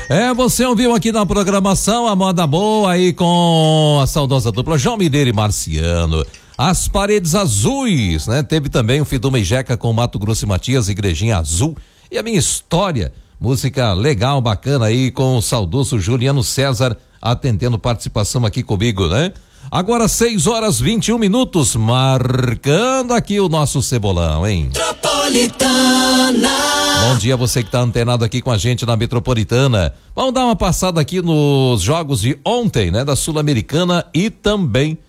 Você ouviu aqui na programação a moda boa aí com a saudosa dupla João Mineiro e Marciano. As Paredes Azuis, né? Teve também o Fiduma e Jeca com Mato Grosso e Matias, Igrejinha Azul. E a Minha História, música legal, bacana aí com o saudoso Juliano César atendendo participação aqui comigo, né? Agora 6h21, marcando aqui o nosso Cebolão, hein? Metropolitana. Bom dia, você que tá antenado aqui com a gente na Metropolitana. Vamos dar uma passada aqui nos jogos de ontem, né? Da Sul-Americana e também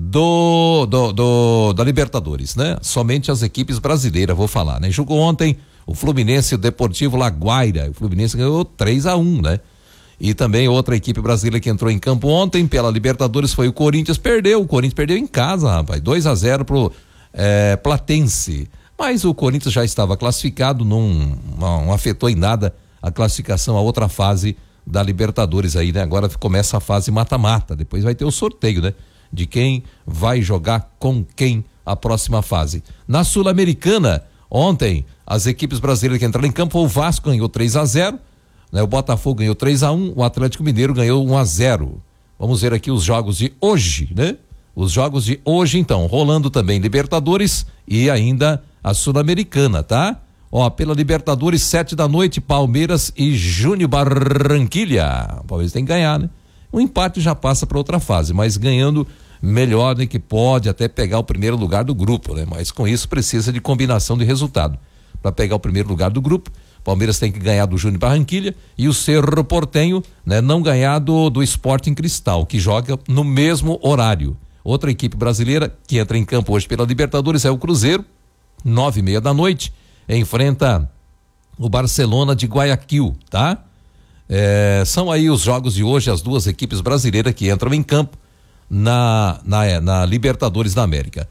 da Libertadores, né? Somente as equipes brasileiras, vou falar, né? Jogou ontem o Fluminense e o Deportivo Laguaira. O Fluminense ganhou 3-1, né? E também outra equipe brasileira que entrou em campo ontem pela Libertadores foi o Corinthians. O Corinthians perdeu em casa, rapaz, 2-0 pro Platense. Mas o Corinthians já estava classificado, não afetou em nada a classificação, a outra fase da Libertadores aí, né? Agora começa a fase mata-mata, depois vai ter o sorteio, né? De quem vai jogar com quem a próxima fase. Na Sul-Americana, ontem, as equipes brasileiras que entraram em campo, o Vasco ganhou 3-0, né? O Botafogo ganhou 3-1, o Atlético Mineiro ganhou 1-0. Vamos ver aqui os jogos de hoje, né? Os jogos de hoje, então, rolando também Libertadores e ainda a Sul-Americana, tá? Pela Libertadores, 7h, Palmeiras e Júnior Barranquilla. O Palmeiras tem que ganhar, né? O empate já passa para outra fase, mas ganhando melhor, né? Que pode até pegar o primeiro lugar do grupo, né? Mas com isso precisa de combinação de resultado. Para pegar o primeiro lugar do grupo, Palmeiras tem que ganhar do Júnior Barranquilla e o Cerro Porteño, né? Não ganhar do Sporting Cristal, que joga no mesmo horário. Outra equipe brasileira que entra em campo hoje pela Libertadores é o Cruzeiro, 9h30, enfrenta o Barcelona de Guayaquil, tá? São aí os jogos de hoje, as duas equipes brasileiras que entram em campo na Libertadores da América.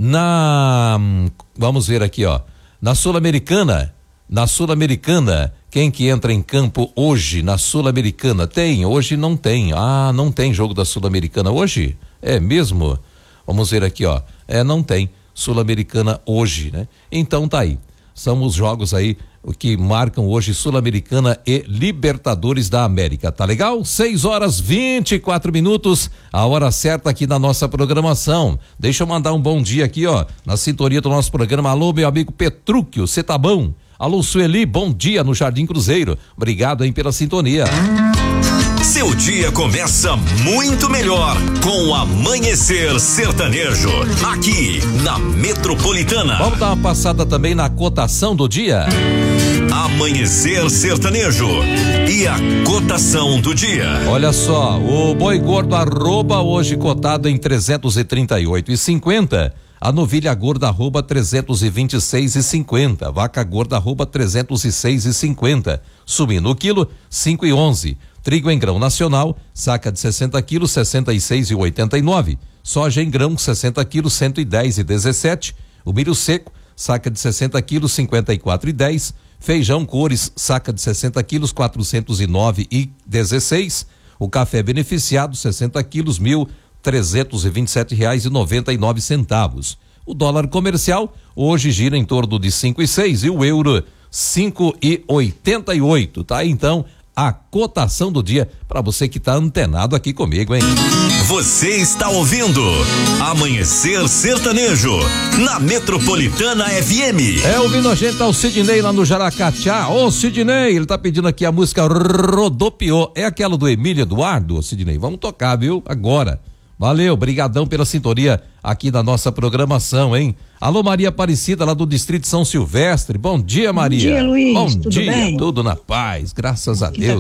Vamos ver aqui, na Sul-Americana, quem que entra em campo hoje na Sul-Americana? Hoje não tem. Não tem jogo da Sul-Americana hoje? É mesmo? Vamos ver aqui, não tem Sul-Americana hoje, né? Então tá aí. São os jogos aí que marcam hoje Sul-Americana e Libertadores da América, tá legal? 6h24, a hora certa aqui na nossa programação. Deixa eu mandar um bom dia aqui, na sintonia do nosso programa. Alô, meu amigo Petrúquio, você tá bom? Alô, Sueli, bom dia no Jardim Cruzeiro. Obrigado aí pela sintonia. Seu dia começa muito melhor com o Amanhecer Sertanejo, aqui na Metropolitana. Vamos dar uma passada também na cotação do dia. Amanhecer Sertanejo e a cotação do dia. Olha só, o boi gordo arroba hoje cotado em 338,50. A novilha gorda arroba 326,50. Vaca gorda arroba 306,50. Suíno o quilo 5,11. Trigo em grão nacional, saca de 60 quilos, 66,89. Soja em grão, 60 quilos, 110,17. O milho seco, saca de 60 quilos, 54,10. Feijão cores, saca de 60 quilos, 409,16. O café beneficiado, 60 quilos, R$1.327,99. O dólar comercial hoje gira em torno de 5,6 e o euro 5,88, tá? Então, a cotação do dia para você que tá antenado aqui comigo, hein? Você está ouvindo Amanhecer Sertanejo na Metropolitana FM. Ouvindo a gente tá o Sidney lá no Jaracatiá. Ô Sidney, ele tá pedindo aqui a música Rodopiou. É aquela do Emílio Eduardo, Sidney? Vamos tocar, viu? Agora. Valeu, brigadão pela sintonia aqui da nossa programação, hein? Alô, Maria Aparecida, lá do Distrito São Silvestre. Bom dia, Maria. Bom dia, Luiz. Bom tudo dia, bem? Tudo na paz, graças a Deus.